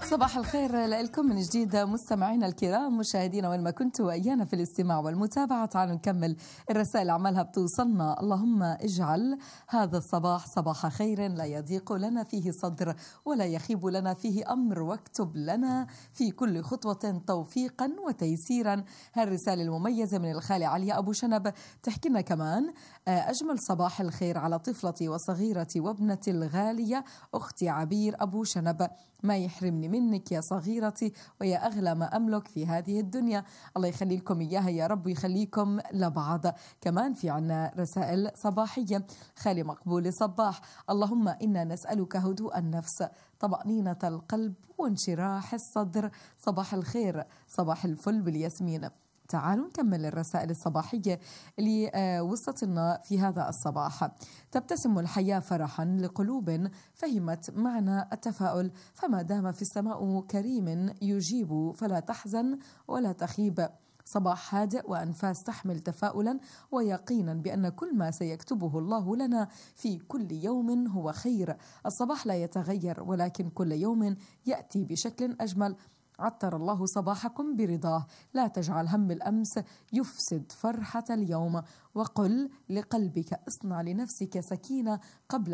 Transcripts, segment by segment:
صباح الخير لكم من جديد مستمعينا الكرام، مشاهدينا وين ما كنتوا وإيانا في الاستماع والمتابعة. تعالوا نكمل الرسائل عمالها بتوصلنا. اللهم اجعل هذا الصباح صباح خير لا يضيق لنا فيه صدر ولا يخيب لنا فيه أمر، واكتب لنا في كل خطوة توفيقا وتيسيرا. هالرسالة المميزة من الخالة عليا أبو شنب. تحكي لنا كمان أجمل صباح الخير على طفلتي وصغيرتي وابنتي الغالية أختي عبير أبو شنب، ما يحرمني منك يا صغيرتي ويا أغلى ما أملك في هذه الدنيا. الله يخلي لكم إياها يا رب ويخليكم لبعض. كمان في عنا رسائل صباحية. خالي مقبول صباح. اللهم إنا نسألك هدوء النفس، طمأنينة القلب وانشراح الصدر. صباح الخير، صباح الفل بالياسمين. تعالوا نكمل الرسائل الصباحية اللي وصلت لنا في هذا الصباح. تبتسم الحياة فرحا لقلوب فهمت معنى التفاؤل، فما دام في السماء كريم يجيب فلا تحزن ولا تخيب. صباح هادئ وأنفاس تحمل تفاؤلا ويقينا بأن كل ما سيكتبه الله لنا في كل يوم هو خير. الصباح لا يتغير ولكن كل يوم يأتي بشكل أجمل. عطر الله صباحكم برضاه، لا تجعل هم الأمس يفسد فرحة اليوم. وقل لقلبك اصنع لنفسك سكينة قبل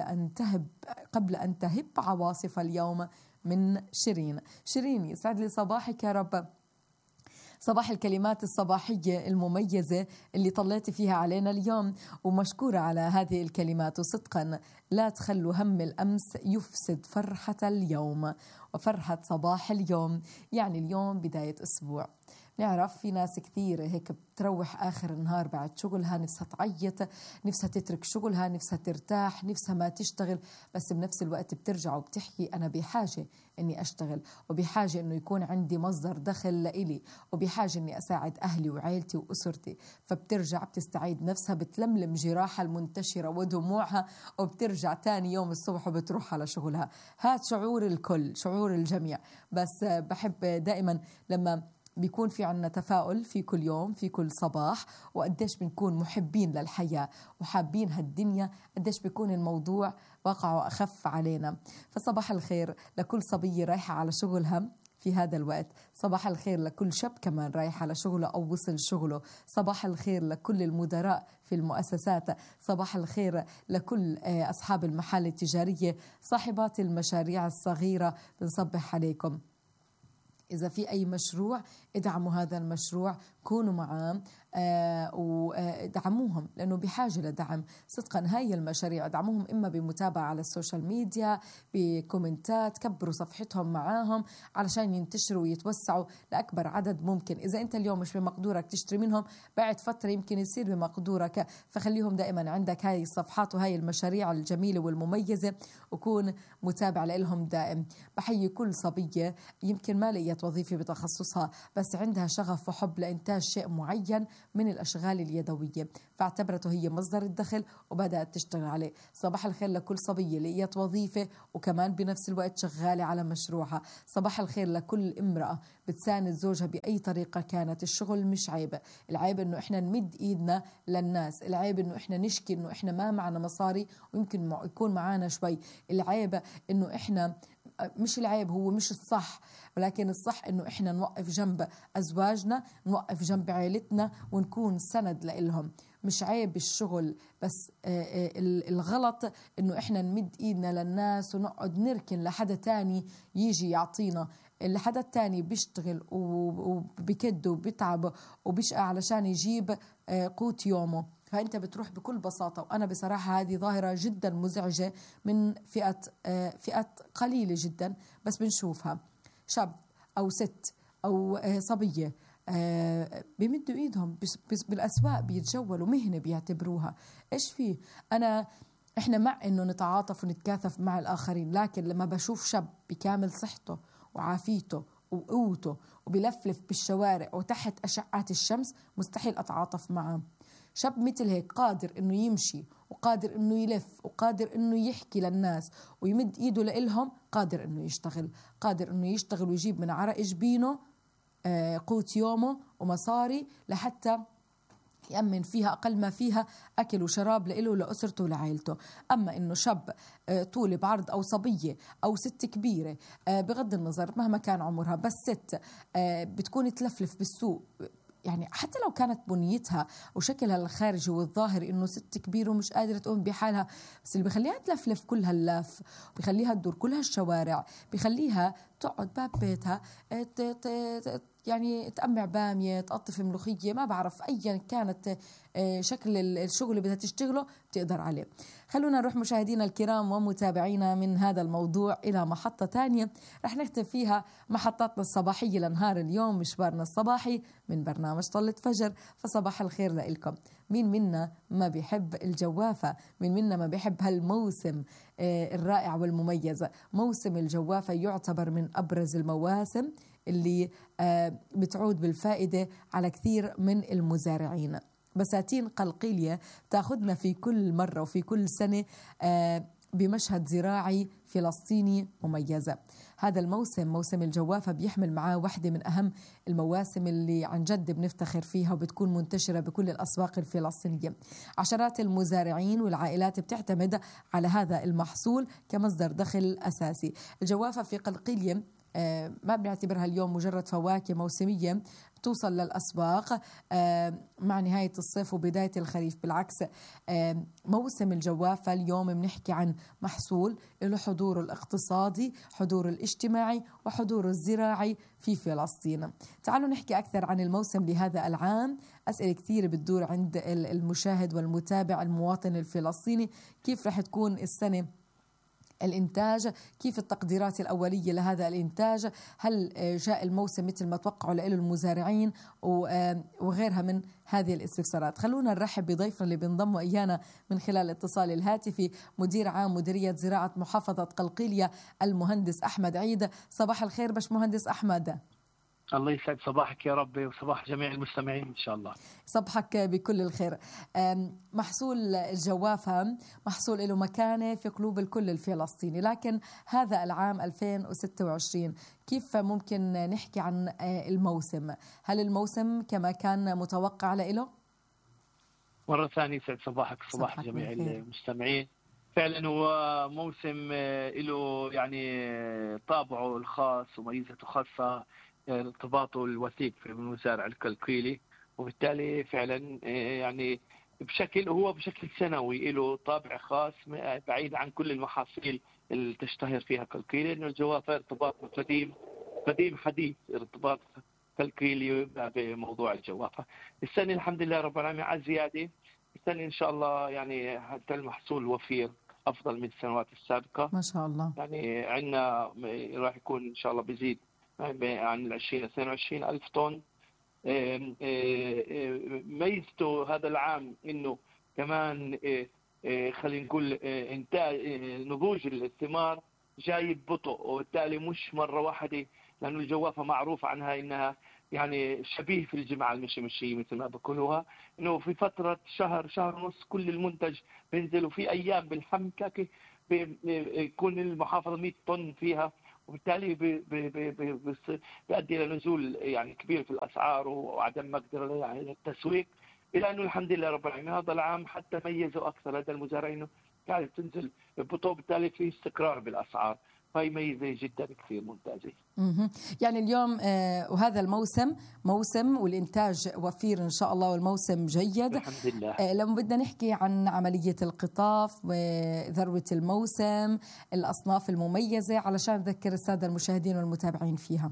أن تهب عواصف اليوم. من شيرين. شيرين يسعد لي صباحك يا رب. صباح الكلمات الصباحية المميزة اللي طلعتي فيها علينا اليوم، ومشكورة على هذه الكلمات. وصدقا لا تخلوا هم الأمس يفسد فرحة اليوم وفرحة صباح اليوم. يعني اليوم بداية أسبوع، نعرف في ناس كثيرة هيك بتروح آخر النهار بعد شغلها نفسها تعيط، نفسها تترك شغلها، نفسها ترتاح، نفسها ما تشتغل، بس بنفس الوقت بترجع وبتحكي أنا بحاجة أني أشتغل، وبحاجة أنه يكون عندي مصدر دخل لإلي، وبحاجة أني أساعد أهلي وعائلتي وأسرتي. فبترجع بتستعيد نفسها، بتلملم جراحها المنتشرة ودموعها، وبترجع تاني يوم الصبح وبتروح على شغلها. هذا شعور الكل، شعور الجميع. بس بحب دائما لما بيكون في عنا تفاؤل في كل يوم، في كل صباح، وقديش بنكون محبين للحياة وحابين هالدنيا، قديش بيكون الموضوع واقع وأخف علينا. فصباح الخير لكل صبية رايحة على شغلها في هذا الوقت. صباح الخير لكل شاب كمان رايح على شغله أو وصل شغله. صباح الخير لكل المدراء في المؤسسات. صباح الخير لكل أصحاب المحال التجارية، صاحبات المشاريع الصغيرة. بنصبح عليكم. إذا في أي مشروع ادعموا هذا المشروع، كونوا معاه ودعموهم لأنه بحاجة لدعم. صدقا هاي المشاريع ادعموهم إما بمتابعة على السوشيال ميديا، بكومنتات، كبروا صفحتهم معاهم علشان ينتشروا ويتوسعوا لأكبر عدد ممكن. إذا أنت اليوم مش بمقدورك تشتري منهم، بعد فترة يمكن يصير بمقدورك، فخليهم دائما عندك هاي الصفحات وهاي المشاريع الجميلة والمميزة، وكون متابع لهم دائم. بحيي كل صبية يمكن ما لقيت وظيفة بتخصصها بس عندها شغف وحب لإنتاج شيء معين من الأشغال اليدوية، فاعتبرته هي مصدر الدخل وبدأت تشتغل عليه. صباح الخير لكل صبية لقيت وظيفة وكمان بنفس الوقت شغالة على مشروعها. صباح الخير لكل امرأة بتساند زوجها بأي طريقة كانت. الشغل مش عيب، العيب إنه إحنا نمد إيدنا للناس، العيب إنه إحنا نشكي إنه إحنا ما معنا مصاري ويمكن يكون معانا شوي. العيب إنه إحنا مش العيب، هو مش الصح، ولكن الصح إنه إحنا نوقف جنب أزواجنا، نوقف جنب عائلتنا ونكون سند لإلهم. مش عيب الشغل، بس الغلط إنه إحنا نمد إيدنا للناس ونقعد نركن لحدا تاني يجي يعطينا. اللي حدا تاني بيشتغل وبكد وبيتعب وبيشقى علشان يجيب قوت يومه، فأنت بتروح بكل بساطة. وأنا بصراحة هذه ظاهرة جدا مزعجة من فئة قليلة جدا بس بنشوفها. شاب أو ست أو صبية بيمدوا إيدهم بالأسواق، بيتجولوا، مهنة بيعتبروها. إيش فيه؟ إحنا مع إنه نتعاطف ونتكاثف مع الآخرين، لكن لما بشوف شاب بكامل صحته وعافيته وقوته وبيلفلف بالشوارع وتحت أشعة الشمس، مستحيل أتعاطف معه. شاب مثل هيك قادر إنه يمشي وقادر إنه يلف وقادر إنه يحكي للناس ويمد إيده لإلهم، قادر إنه يشتغل، قادر إنه يشتغل ويجيب من عرق جبينه قوت يومه ومصاري لحتى يأمن فيها أقل ما فيها أكل وشراب لإله ولأسرته ولعائلته. أما إنه شاب طول بعرض أو صبية أو ست كبيرة، بغض النظر مهما كان عمرها، بس ست بتكون تلفلف بالسوق، يعني حتى لو كانت بنيتها وشكلها الخارجي والظاهر إنه ست كبيرة ومش قادرة تقوم بحالها، بس اللي بيخليها تلفلف كل هاللف، بيخليها تدور كل هالشوارع، بيخليها تقعد باب بيتها يعني تقمع بامية، تقطف ملوخية، ما بعرف أيا كانت شكل الشغل اللي بدها تشتغله بتقدر عليه. خلونا نروح مشاهدينا الكرام ومتابعينا من هذا الموضوع إلى محطة تانية رح نختم فيها محطاتنا الصباحية لنهار اليوم، مشوارنا الصباحي من برنامج طلة فجر. فصباح الخير لإلكم. مين منا ما بيحب الجوافة؟ مين منا ما بيحب هالموسم الرائع والمميز؟ موسم الجوافة يعتبر من أبرز المواسم اللي بتعود بالفائدة على كثير من المزارعين. بساتين قلقيلية تأخذنا في كل مرة وفي كل سنة بمشهد زراعي فلسطيني مميزة. هذا الموسم، موسم الجوافة، بيحمل معاه واحدة من أهم المواسم اللي عن جد بنفتخر فيها وبتكون منتشرة بكل الأسواق الفلسطينية. عشرات المزارعين والعائلات بتعتمد على هذا المحصول كمصدر دخل أساسي. الجوافة في قلقيلية ما بنعتبرها اليوم مجرد فواكه موسمية توصل للأسواق مع نهاية الصيف وبداية الخريف. بالعكس، موسم الجوافة اليوم بنحكي عن محصول له حضوره الاقتصادي، حضوره الاجتماعي، وحضوره الزراعي في فلسطين. تعالوا نحكي أكثر عن الموسم لهذا العام. أسئلة كثير بتدور عند المشاهد والمتابع المواطن الفلسطيني: كيف رح تكون السنة الإنتاج؟ كيف التقديرات الأولية لهذا الإنتاج؟ هل جاء الموسم مثل ما توقعوا له المزارعين؟ وغيرها من هذه الاستفسارات. خلونا نرحب بضيفنا اللي بينضموا إيانا من خلال الاتصال الهاتفي، مدير عام مديرية زراعة محافظة قلقيلية المهندس أحمد عيد. صباح الخير باش مهندس أحمد. الله يسعد صباحك يا رب وصباح جميع المستمعين إن شاء الله. صبحك بكل الخير. محصول الجوافة محصول له مكانة في قلوب الكل الفلسطيني، لكن هذا العام 2026 كيف ممكن نحكي عن الموسم؟ هل الموسم كما كان متوقع له؟ مرة ثانية يسعد صباحك صباح جميع المستمعين. فعلا هو موسم له يعني طابعه الخاص وميزته خاصة، ارتباطه الوثيق في المزارع القلقيلي، وبالتالي فعلا يعني بشكل سنوي له طابع خاص بعيد عن كل المحاصيل اللي تشتهر فيها قلقيلي، لأنه الجوافة ارتباط قديم حديث، ارتباط قلقيلي بموضوع الجوافة. السنة الحمد لله رب العالمين على زيادة. السنة إن شاء الله يعني حتى المحصول وفير أفضل من السنوات السابقة ما شاء الله. يعني عندنا راح يكون إن شاء الله بيزيد عن 20-22 ألف طن. ميزته هذا العام إنه كمان خلينا نقول إنتاج نضوج الثمار جاي ببطء، وبالتالي مش مرة واحدة، لأنه الجوافة معروف عنها إنها يعني شبيه في الجمعة المشمشية مثل ما بقولوها، إنه في فترة شهر ونص كل المنتج بينزل، وفي أيام بالحمكة بيكون المحافظة 100 طن فيها، وبالتالي بيؤدي إلى نزول يعني كبير في الأسعار وعدم مقدرة يعني التسويق. إلى أنه الحمد لله رب العالمين هذا العام حتى ميزوا أكثر هذا المزارعين قاعدة تنزل ببطء، بالتالي في استقرار بالأسعار، فهي ميزة جدا كثير ممتازة. يعني اليوم وهذا الموسم موسم والإنتاج وفير إن شاء الله، والموسم جيد الحمد لله. لما بدنا نحكي عن عملية القطاف وذروة الموسم، الأصناف المميزة علشان نذكر السادة المشاهدين والمتابعين فيها.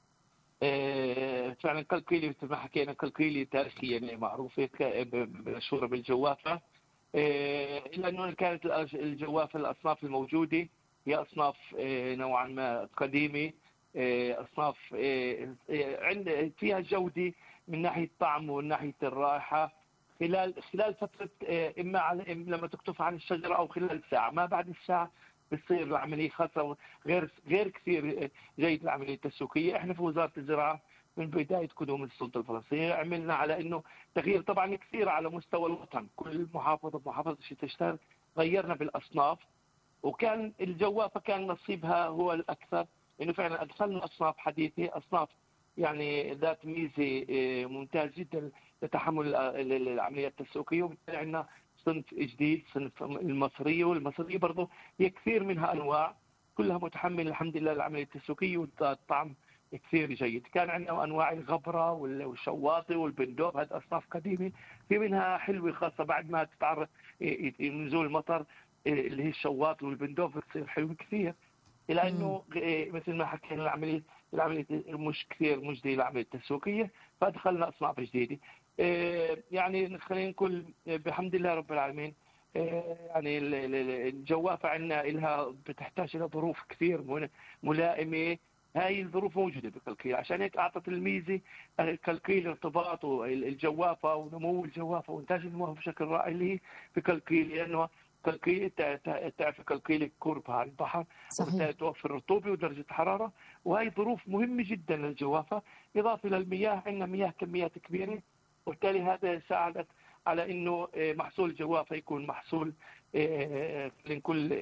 فعلا قلقيلي مثل ما حكينا، قلقيلي تاريخيا معروفة مشهورة بالجوافة، إلا أنه كانت الجوافة الأصناف الموجودة هي أصناف نوعا ما قديمة، أصناف فيها جودة من ناحية الطعم ومن ناحية الرائحة خلال فترة إما لما تقطف عن الشجرة أو خلال ساعة، ما بعد الساعة بتصير العملية خاصة غير كثير جيد العملية التسويقية. احنا في وزارة الزراعة من بداية قدوم السلطة الفلسطينية عملنا على انه تغيير طبعا كثير على مستوى الوطن، كل محافظة تشتغل غيرنا بالاصناف، وكان الجوافة كان نصيبها هو الاكثر، انه فعلا ادخلنا اصناف حديثة، اصناف يعني ذات ميزة ممتاز جدا لتحمل العمليات التسويقيه. وبالتالي عندنا صنف جديد، صنف المصريه، والمصريه برضه هي كثير منها انواع كلها متحمله الحمد لله للعمليه التسويقيه، والطعم كثير جيد. كان عندنا انواع الغبره والشواطي والبندوب، هذه اصناف قديمه في منها حلوه خاصه بعد ما تتعرض نزول المطر، اللي هي الشواطي والبندوب بتصير حلوه كثير. الى انه مثل ما حكينا العمليه مش كثير مجديه للعمليه التسويقيه، فادخلنا اصناف جديده. يعني خلينا نقول بحمد الله رب العالمين. يعني الجوافه عندنا لها بتحتاج الى ظروف كثير ملائمه. هاي الظروف موجوده بكلكيل، عشان هيك اعطت الميزه كلكيل ارتباطه الجوافه ونمو الجوافه وانتاج النمو بشكل رائع اللي بكلكيل، لانه كلكيل تعرف كلكيل قربها على البحر، وبالتالي توفر رطوبه ودرجه حراره، وهي ظروف مهمه جدا للجوافه. اضافه للمياه، عندنا مياه كميات كبيره، وبالتالي هذا ساعدت على انه محصول الجوافه يكون محصول لنقول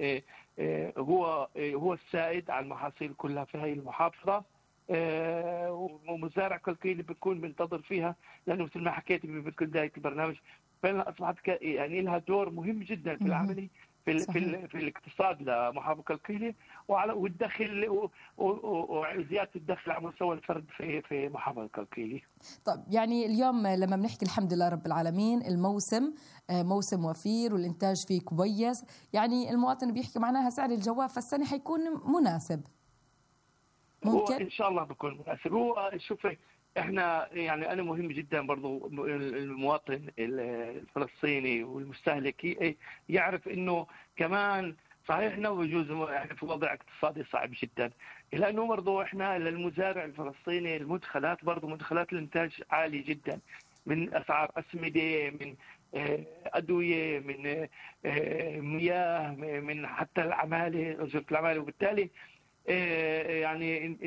هو السائد على المحاصيل كلها في هذه المحافظه. ومزارع كلكيل بيكون منتظر فيها، لانه مثل ما حكيت بدايه البرنامج فعلا اصبحت يعني لها دور مهم جدا في العمل في الاقتصاد لمحافظه كلكيله، والدخل وزياده الدخل على مستوى الفرد في محافظه كلكيله. طب يعني اليوم لما بنحكي الحمد لله رب العالمين الموسم موسم وفير والإنتاج فيه كويس، يعني المواطن بيحكي معناها سعر الجوافة السنة حيكون مناسب. ممكن ان شاء الله بيكون مناسب. هو شوفي احنا يعني انا مهم جدا برضو المواطن الفلسطيني والمستهلك يعرف انه كمان صحيح انه بجوز يعني في وضع اقتصادي صعب جدا، الا انه برضو احنا للمزارع الفلسطيني المدخلات برضو مدخلات الانتاج عالي جدا، من اسعار اسمده، من ادويه، من مياه، من حتى العماله، اجره العماله. وبالتالي يعني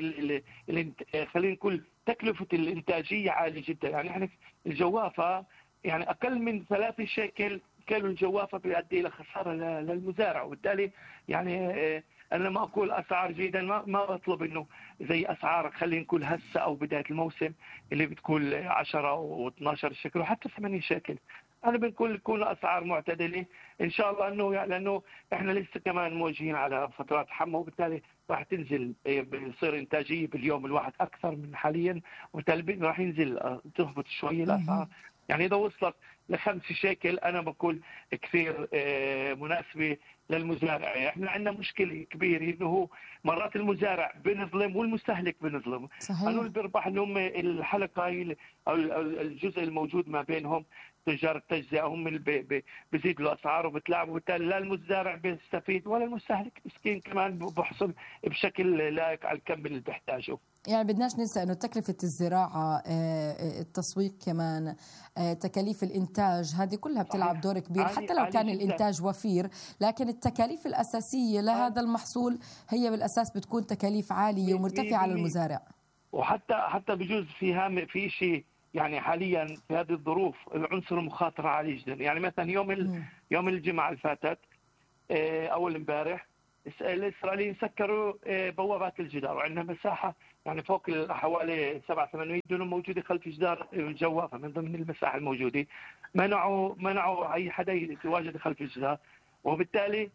خلينا نقول تكلفة الإنتاجية عالية جدا. يعني احنا الجوافة يعني أقل من 3 شيكل كيلو الجوافة بيؤدي إلى خسارة للمزارع، وبالتالي يعني أنا ما أقول أسعار جيدة، ما بطلب إنه زي أسعار خلينا نقول هسه أو بداية الموسم اللي بتكون 10 و12 شيكل وحتى 8 شيكل. أنا بنقول تكون أسعار معتدلة إن شاء الله، إنه يعني لأنه إحنا لسه كمان موجهين على فترات حمى، وبالتالي راح تنزل بيصير إنتاجية باليوم الواحد أكثر من حاليا، وبالتالي راح ينزل تهبط شوية الأسعار. يعني إذا وصلت ل5 شيكل أنا بقول كثير مناسبة للمزارع. احنا عندنا مشكله كبيره انه هو مرات المزارع بنظلم والمستهلك بنظلم. انه اللي بيربح اللي هم الحلقه او الجزء الموجود ما بينهم تجار التجزئه هم اللي بيزيدوا الاسعار وبتلعبوا، وبالتالي لا المزارع بيستفيد ولا المستهلك مسكين كمان بحصل بشكل لايق على الكم اللي بيحتاجه. يعني بدناش ننسى أنه تكلفة الزراعة، التسويق كمان، تكاليف الإنتاج، هذه كلها بتلعب دور كبير حتى لو كان الإنتاج وفير، لكن التكاليف الأساسية لهذا المحصول هي بالأساس بتكون تكاليف عالية ومرتفعة على المزارع. وحتى بجوز في شيء يعني حاليا في هذه الظروف العنصر المخاطرة عالي جدا. يعني مثلا يوم الجمعة اللي فاتت أول امبارح الإسرائيليين سكروا بوابات الجدار، وعندنا مساحة يعني فوق حوالي 700-800 دونم موجودة خلف جدار الجوافة من ضمن المساحة الموجودة. منعوا أي حدا يتواجد خلف الجدار، وبالتالي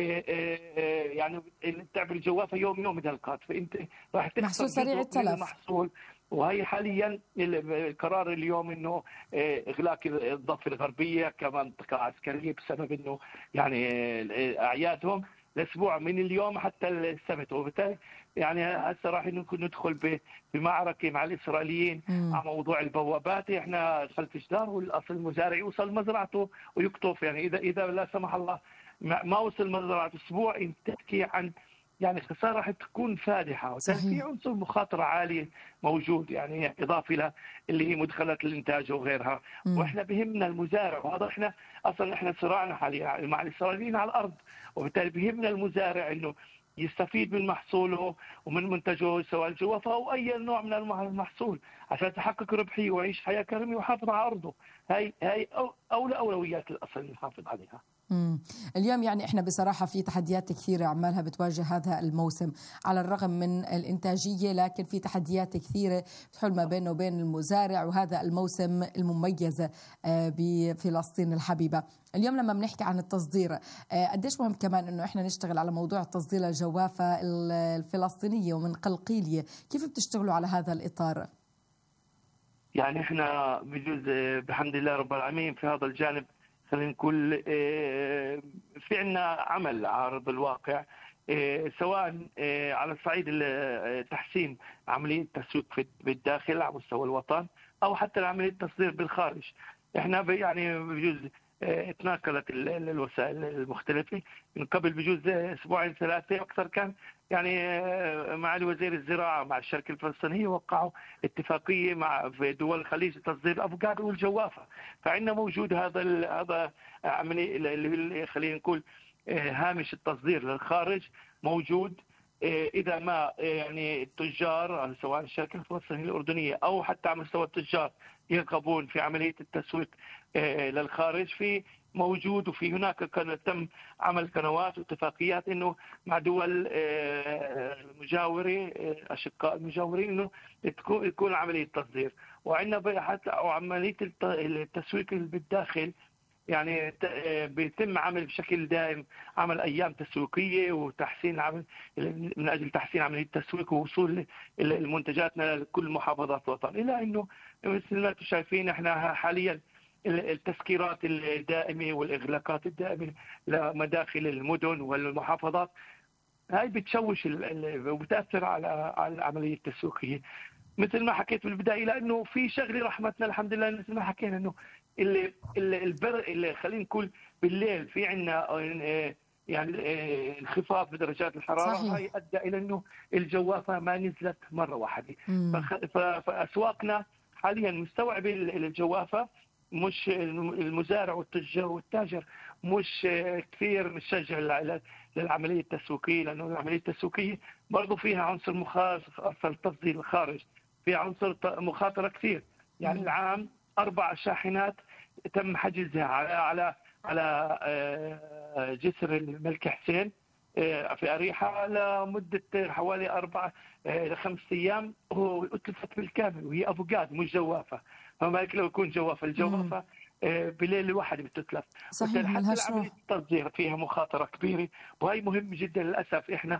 يعني تعمل الجوافة يوم دلقات، فأنت راح تخسر محصول سريع التلف المحصول. وهي حاليا القرار اليوم انه اغلاق الضفه الغربيه كمنطقه عسكريه بسبب انه يعني اعيادهم الاسبوع من اليوم حتى السبت، وبالتالي يعني هسه راح ندخل بمعركه مع الاسرائيليين على موضوع البوابات. احنا خلف جدار، والاصل المزارع يوصل مزرعته ويقطف. يعني اذا لا سمح الله ما وصل مزرعته اسبوع، انت تحكي عن يعني خسارة راح تكون فادحة، وفي عنصر مخاطرة عالية موجود، يعني إضافة إلى اللي هي مدخلات الإنتاج وغيرها. وإحنا بهمنا المزارع، وهذا إحنا صراعنا حاليا مع الإسرائيليين على الأرض، وبالتالي بهمنا المزارع إنه يستفيد من محصوله ومن منتجه سواء الجوافة أو أي نوع من المحصول عشان يحقق ربحية ويعيش حياة كريمة ويحافظ على أرضه. هاي أولويات الأصل نحافظ عليها. اليوم يعني احنا بصراحة في تحديات كثيرة عمالها بتواجه هذا الموسم، على الرغم من الإنتاجية لكن في تحديات كثيرة بتحول ما بينه وبين المزارع وهذا الموسم المميز بفلسطين الحبيبة. اليوم لما بنحكي عن التصدير قديش مهم كمان انه احنا نشتغل على موضوع التصدير الجوافة الفلسطينية ومن قلقيلية، كيف بتشتغلوا على هذا الإطار؟ يعني احنا بجوز بحمد الله رب العالمين في هذا الجانب، خلينا نقول في عنا عمل على أرض الواقع، سواء على صعيد تحسين عملية التسويق بالداخل على مستوى الوطن أو حتى عملية التصدير بالخارج. احنا يعني بجوز تناقلت الوسائل المختلفة من قبل بجوز أسبوعين ثلاثة أكثر، كان يعني معالي وزير الزراعة مع الشركة الفلسطينية وقعوا اتفاقية مع في دول الخليج لتصدير الأفوكادو والجوافة. فعندنا موجود هذا عملية اللي خلينا نقول هامش التصدير للخارج موجود. إذا ما يعني التجار سواء الشركة الفلسطينية الأردنية أو حتى على مستوى التجار يرغبون في عملية التسويق للخارج، في موجود وفي هناك تم عمل قنوات واتفاقيات انه مع دول مجاوره اشقاء المجاورين انه يكون عمليه تصدير. وعندنا حتى عمليه التسويق بالداخل، يعني بيتم عمل بشكل دائم عمل ايام تسويقيه وتحسين عمل من اجل تحسين عمليه التسويق ووصول المنتجاتنا لكل محافظات الوطن. الى انه مثل ما انتم شايفين احنا حاليا التسكيرات الدائمه والاغلاقات الدائمه لمداخل المدن والمحافظات هاي بتشوش وبتاثر على العمليه التسويقيه. مثل ما حكيت بالبدايه، لانه في شغله رحمتنا الحمد لله مثل ما حكينا انه اللي خلينا نقول بالليل في عندنا يعني انخفاض بدرجات الحراره. صحيح. هاي ادى الى انه الجوافه ما نزلت مره واحده. فاسواقنا حاليا مستوعب الجوافه، مش المزارع والتاجر مش كثير مشجع للعمليه التسويقيه، لانه العمليه التسويقيه برضه فيها عنصر مخاطر التصدير الخارج، في عنصر مخاطره كثير. يعني العام 4 شاحنات تم حجزها على جسر الملك حسين في أريحة لمدة حوالي 4 إلى 5 أيام، واتلفت بالكامل وهي أفوكادو مش جوافة. فما بالك لو يكون جوافة، الجوافة بليل الواحد بتتلف. صحيح. حتى عملية التصدير فيها مخاطرة كبيرة، وهي مهم جدا. للأسف احنا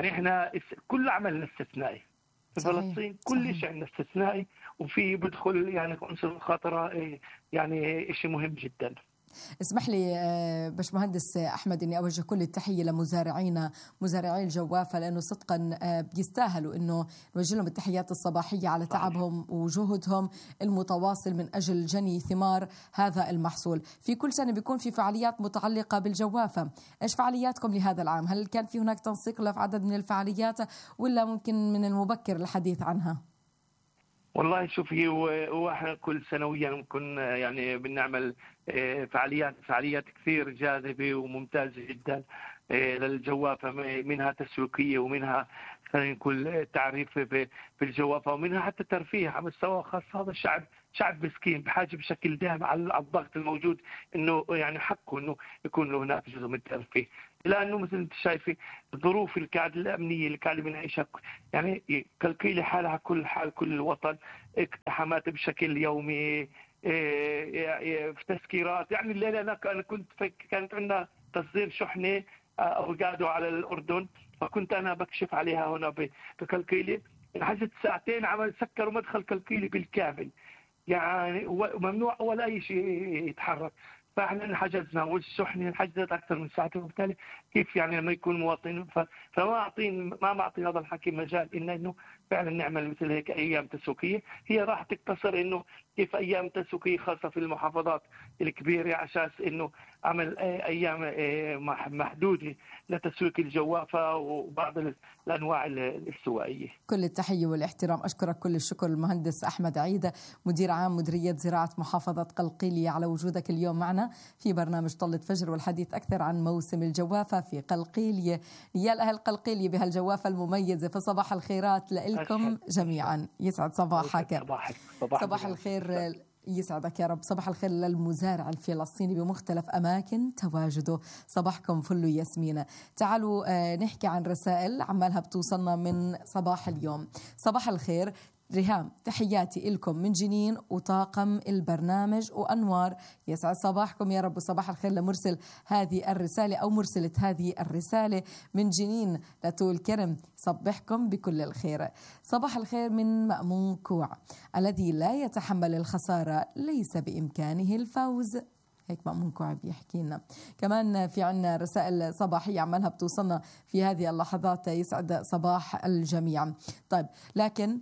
كل عملنا استثنائي في فلسطين، كل شيء عندنا استثنائي، وفي بدخل يعني عنصر المخاطرة يعني شيء مهم جدا. اسمح لي باشمهندس أحمد أني أوجه كل التحية لمزارعينا مزارعي الجوافة، لأنه صدقا بيستاهلوا أنه نوجه لهم التحيات الصباحية على تعبهم وجهدهم المتواصل من أجل جني ثمار هذا المحصول. في كل سنة بيكون في فعاليات متعلقة بالجوافة، إيش فعالياتكم لهذا العام؟ هل كان في هناك تنسيق لعدد عدد من الفعاليات ولا ممكن من المبكر الحديث عنها؟ والله شوفي، هو احنا كل سنويا ممكن يعني بنعمل فعاليات كثير جاذبه وممتازه جدا للجوافه، منها تسويقيه ومنها خلينا نقول تعريف بالجوافه، ومنها حتى ترفيه على مستوى خاص. هذا شعب مسكين بحاجه بشكل دائم على الضغط الموجود، انه يعني حقه انه يكون له هناك جزء من الترفيه، لانه مثل انت شايفه الظروف الامنيه اللي قاعده بنعيشها، يعني كالقيلي حالها كل الوطن، اقتحامات بشكل يومي، في تسكيرات. يعني الليله انا كانت عندنا تصدير شحنه أفوكادو على الأردن، فكنت أنا بكشف عليها هنا بكالقيلي، انحجزت ساعتين عمل سكروا مدخل كالقيلي بالكامل، يعني ممنوع ولا أي شيء يتحرك. فاحنا انحجزنا والشحنه انحجزت اكثر من ساعتين، وبالتالي كيف يعني لما يكون مواطنين ما معطي هذا الحكي مجال انه فعلا نعمل مثل هيك ايام تسويقيه. هي راح تقتصر انه كيف ايام تسويقيه خاصه في المحافظات الكبيره، على اساس انه عمل ايام محدوده لتسويق الجوافه وبعض الانواع الاستوائيه. كل التحيه والاحترام، اشكرك كل الشكر المهندس احمد عيد، مدير عام مديريه زراعه محافظه قلقيليه، على وجودك اليوم معنا في برنامج طلة فجر والحديث اكثر عن موسم الجوافه في قلقيليه. يا الاهل قلقيليه بهالجوافه المميزه، فصباح الخيرات لكم جميعا. يسعد صباحك. صباح الخير يسعدك يا رب. صباح الخير للمزارع الفلسطيني بمختلف أماكن تواجده. صباحكم فل ياسمين. تعالوا نحكي عن رسائل عمالها بتوصلنا من صباح اليوم. صباح الخير ريهام، تحياتي لكم من جنين وطاقم البرنامج وأنوار، يسعد صباحكم يا رب. صباح الخير لمرسل هذه الرسالة أو مرسلة هذه الرسالة من جنين لطول كرم، صبحكم بكل الخير. صباح الخير من مأمون كوع، الذي لا يتحمل الخسارة ليس بإمكانه الفوز. هيك مأمون كوع بيحكي لنا. كمان في عنا رسائل صباحية عمالها بتوصلنا في هذه اللحظات، يسعد صباح الجميع. طيب لكن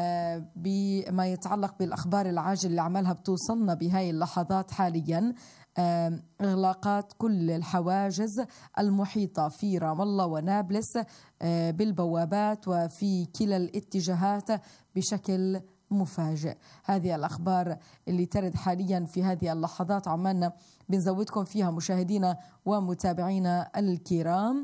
بما يتعلق بالأخبار العاجل اللي عمالها بتوصلنا بهاي اللحظات حاليا، إغلاقات كل الحواجز المحيطة في رام الله ونابلس بالبوابات وفي كلا الاتجاهات بشكل مفاجئ. هذه الأخبار اللي ترد حاليا في هذه اللحظات عمالنا بنزودكم فيها مشاهدينا ومتابعينا الكرام.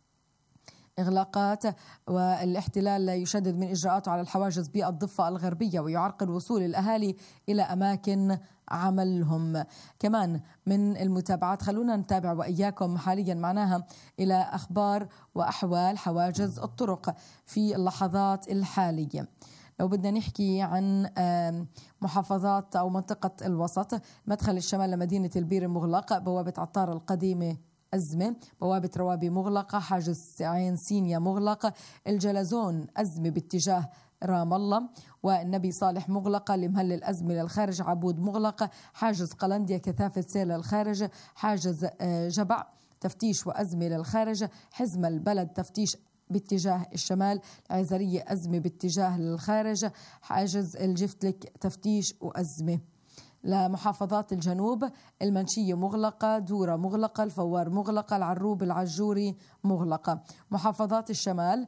إغلاقات والاحتلال يشدد من إجراءاته على الحواجز بالضفة الغربية ويعرقل وصول الأهالي إلى أماكن عملهم. كمان من المتابعات خلونا نتابع وإياكم حاليا معناها إلى أخبار وأحوال حواجز الطرق في اللحظات الحالية. لو بدنا نحكي عن محافظات أو منطقة الوسط، مدخل الشمال لمدينة البير مغلق، بوابة عطار القديمة أزمة، بوابة روابي مغلقة، حاجز عين سينيا مغلقة، الجلزون أزمة باتجاه رام الله، والنبي صالح مغلقة، المهلل أزمة للخارج، عبود مغلقة، حاجز قلنديا كثافة سير للخارج، حاجز جبع تفتيش وأزمة للخارج، حزم البلد تفتيش باتجاه الشمال، العزرية أزمة باتجاه للخارج، حاجز الجفتلك تفتيش وأزمة. لمحافظات الجنوب، المنشية مغلقة، دورة مغلقة، الفوار مغلقة، العروب العجوري مغلقة. محافظات الشمال،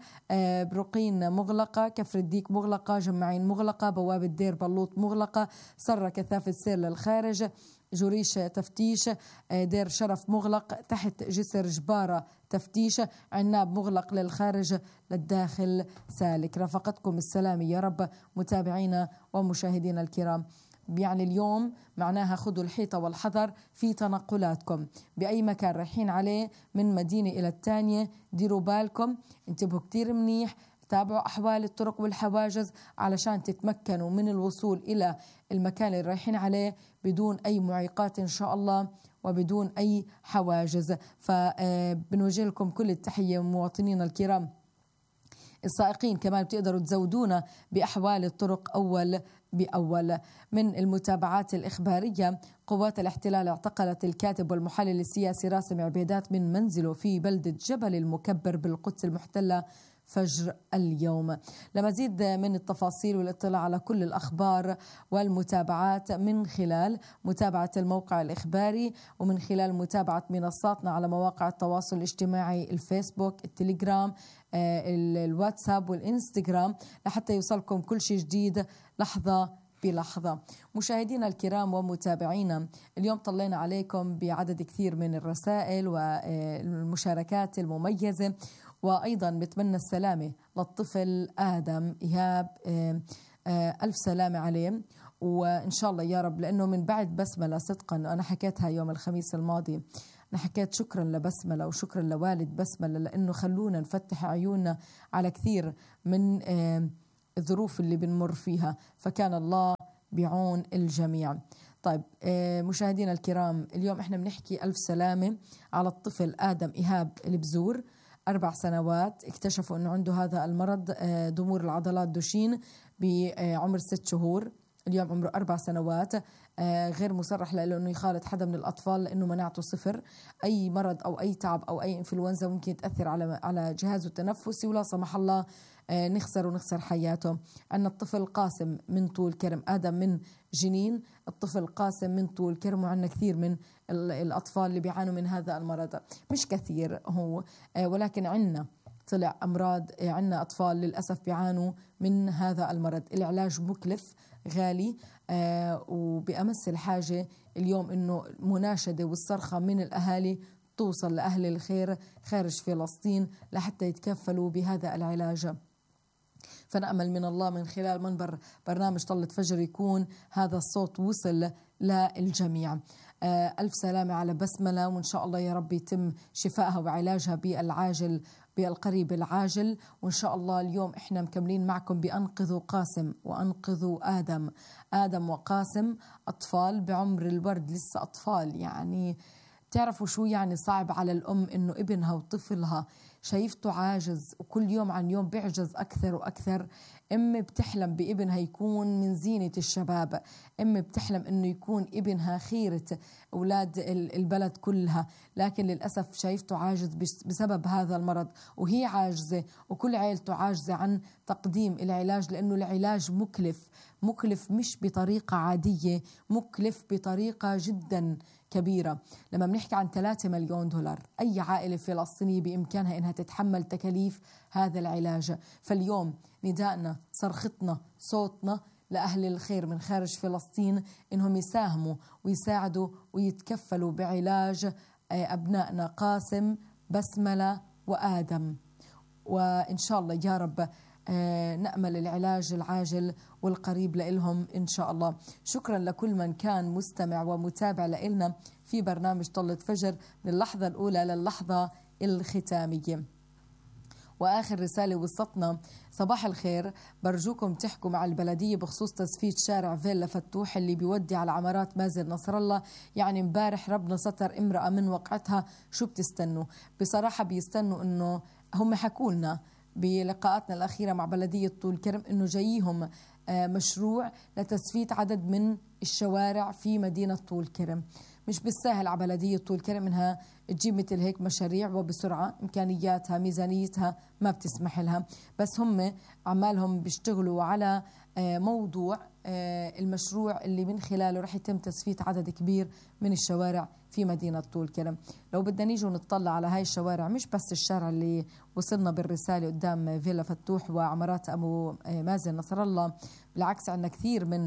برقين مغلقة، كفر الديك مغلقة، جمعين مغلقة، بوابة دير بلوط مغلقة، سرة كثافة سير للخارج، جوريش تفتيش، دير شرف مغلق، تحت جسر جبارة تفتيش، عناب مغلق للخارج، للداخل سالك. رافقتكم السلام يا رب متابعينا ومشاهدينا الكرام. يعني اليوم معناها خذوا الحيطة والحذر في تنقلاتكم بأي مكان رايحين عليه من مدينة إلى الثانية. ديروا بالكم، انتبهوا كتير منيح، تابعوا أحوال الطرق والحواجز علشان تتمكنوا من الوصول إلى المكان اللي رايحين عليه بدون أي معيقات إن شاء الله وبدون أي حواجز. فبنوجه لكم كل التحية مواطنينا الكرام. السائقين كمان بتقدروا تزودونا بأحوال الطرق أول بأول. من المتابعات الإخبارية، قوات الاحتلال اعتقلت الكاتب والمحلل السياسي راسم عبيدات من منزله في بلدة جبل المكبر بالقدس المحتلة فجر اليوم. لمزيد من التفاصيل والاطلاع على كل الأخبار والمتابعات من خلال متابعة الموقع الإخباري ومن خلال متابعة منصاتنا على مواقع التواصل الاجتماعي، الفيسبوك، التليجرام، الواتساب والإنستغرام، لحتى يوصلكم كل شيء جديد لحظة بلحظة. مشاهدينا الكرام ومتابعينا، اليوم طلعنا عليكم بعدد كثير من الرسائل والمشاركات المميزة، وأيضا بتمنى السلامة للطفل آدم إيهاب، ألف سلامة عليه وإن شاء الله يا رب. لأنه من بعد بسملة صدقا، أنا حكيتها يوم الخميس الماضي، أنا حكيت شكرا لبسملة وشكرا لوالد بسملة لأنه خلونا نفتح عيوننا على كثير من الظروف اللي بنمر فيها، فكان الله بعون الجميع. طيب مشاهدينا الكرام، اليوم احنا بنحكي ألف سلامة على الطفل آدم إيهاب البزور، 4 سنوات، اكتشفوا أنه عنده هذا المرض ضمور العضلات دوشين بعمر 6 شهور. اليوم عمره 4 سنوات، غير مصرح له أنه يخالط حدا من الأطفال لأنه مناعته 0. أي مرض أو أي تعب أو أي إنفلونزا ممكن تأثر على جهازه التنفسي ولا سمح الله نخسر حياته. عندنا الطفل قاسم من طول كرم، آدم من جنين، الطفل قاسم من طول كرم، وعندنا كثير من الأطفال اللي بيعانوا من هذا المرض، مش كثير هو ولكن عندنا طلع أمراض، عندنا أطفال للأسف بيعانوا من هذا المرض. العلاج مكلف غالي، وبأمس الحاجة اليوم إنه مناشدة والصرخة من الأهالي توصل لأهل الخير خارج فلسطين لحتى يتكفلوا بهذا العلاج. فنأمل من الله من خلال منبر برنامج طلة فجر يكون هذا الصوت وصل للجميع. ألف سلامة على بسملة، وإن شاء الله يا رب يتم شفائها وعلاجها بالعاجل بالقريب العاجل. وإن شاء الله اليوم إحنا مكملين معكم بأنقذوا قاسم وأنقذوا آدم وقاسم، أطفال بعمر الورد، لسه أطفال. يعني تعرفوا شو يعني صعب على الأم إنه ابنها وطفلها شايفته عاجز وكل يوم عن يوم بيعجز أكثر وأكثر. أم بتحلم بابنها يكون من زينة الشباب، أم بتحلم إنه يكون ابنها خيرة أولاد البلد كلها، لكن للأسف شايفته عاجز بسبب هذا المرض، وهي عاجزة وكل عائلته عاجزة عن تقديم العلاج، لأنه العلاج مكلف مش بطريقة عادية، مكلف بطريقة جدا كبيرة. لما بنحكي عن 3 مليون دولار، أي عائلة فلسطينية بإمكانها إنها تتحمل تكاليف هذا العلاج. فاليوم نداءنا، صرختنا، صوتنا لأهل الخير من خارج فلسطين إنهم يساهموا ويساعدوا ويتكفلوا بعلاج أبنائنا قاسم، بسملة وآدم، وإن شاء الله يا رب نأمل العلاج العاجل والقريب لإلهم إن شاء الله. شكرا لكل من كان مستمع ومتابع لإلنا في برنامج طلة فجر من اللحظة الأولى للحظة الختامية. وآخر رسالة وصلتنا: صباح الخير، برجوكم تحكوا مع البلدية بخصوص تسفيت شارع فيلا فتوح اللي بيودي على عمارات مازن نصر الله. يعني امبارح ربنا ستر امرأة من وقعتها. شو بتستنوا؟ بصراحة بيستنوا إنه هم حكوا لنا بلقاءاتنا الأخيرة مع بلدية طول كرم إنه جايهم مشروع لتسفيت عدد من الشوارع في مدينة طول كرم. مش بالسهل على بلدية طول كرم إنها تجيب مثل هيك مشاريع وبسرعة، إمكانياتها ميزانيتها ما بتسمح لها، بس هم عمالهم بيشتغلوا على موضوع المشروع اللي من خلاله رح يتم تسفيت عدد كبير من الشوارع في مدينة طول كرم. لو بدنا نيجي ونطلع على هاي الشوارع، مش بس الشارع اللي وصلنا بالرسالة قدام فيلا فتوح وعمارات أبو مازن نصر الله، بالعكس عندنا كثير من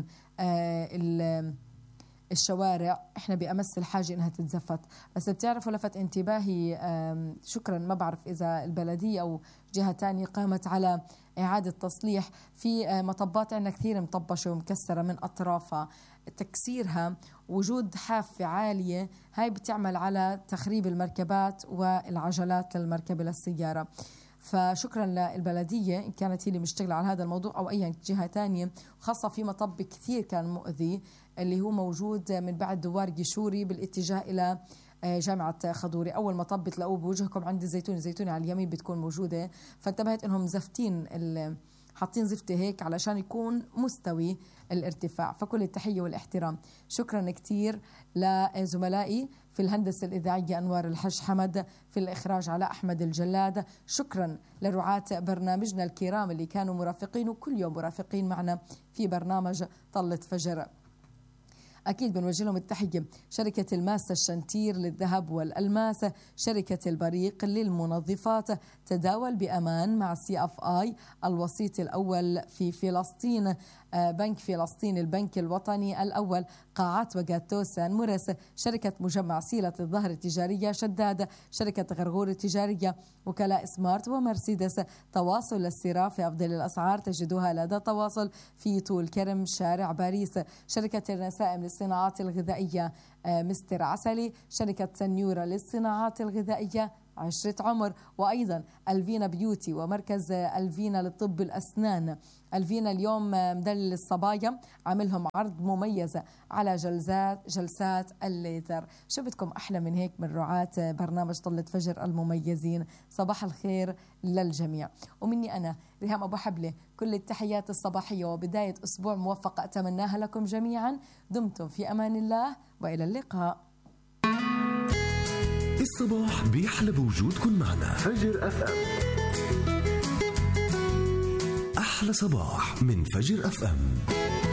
الشوارع احنا بأمس الحاجة انها تتزفت. بس بتعرفوا لفت انتباهي، شكرا، ما بعرف اذا البلدية او جهة تانية قامت على اعادة تصليح في مطبات عندنا كثير مطبشة ومكسرة من اطرافها. تكسيرها وجود حافة عالية هاي بتعمل على تخريب المركبات والعجلات للمركبة للسيارة. فشكرا للبلدية إن كانت هي اللي مشتغلة على هذا الموضوع أو أي جهة تانية، خاصة في مطب كثير كان مؤذي اللي هو موجود من بعد دوار جيشوري بالاتجاه إلى جامعة خضوري. أول مطب بتلاقوه بوجهكم عند الزيتوني على اليمين بتكون موجودة. فانتبهت إنهم زفتين حاطين زفتة هيك علشان يكون مستوي الارتفاع. فكل التحية والاحترام. شكرا كتير لزملائي في الهندسة الإذاعية أنوار الحج حمد، في الإخراج على أحمد الجلاد. شكرا لرعاة برنامجنا الكرام اللي كانوا مرافقين وكل يوم مرافقين معنا في برنامج طلة فجر. أكيد بنوجه لهم التحية شركة الماس الشنتير للذهب والألماس، شركة البريق للمنظفات، تداول بأمان مع CFI الوسيط الأول في فلسطين، بنك فلسطين البنك الوطني الأول، قاعات وجاتو سان موريس، شركة مجمع سيلة الظهر التجارية شداد، شركة غرغور التجارية، وكلاء سمارت ومرسيدس. تواصل للشراء في أفضل الأسعار تجدوها لدى تواصل في طول كرم شارع باريس. شركة النسائم للصناعات الغذائية مستر عسلي، شركة سنيورة للصناعات الغذائية عشرة عمر، وأيضا الفينا بيوتي ومركز الفينا لطب الأسنان. الفينا اليوم مدلل الصبايا عاملهم عرض مميز على جلسات الليزر. شو بدكم أحلى من هيك من رعاة برنامج طلة فجر المميزين؟ صباح الخير للجميع. ومني أنا ريهام أبو حبلة كل التحيات الصباحية وبداية أسبوع موفق أتمناها لكم جميعا. دمتم في أمان الله وإلى اللقاء. الصباح بيحلى بوجودكم معنا. فجر FM، أحلى صباح من فجر FM.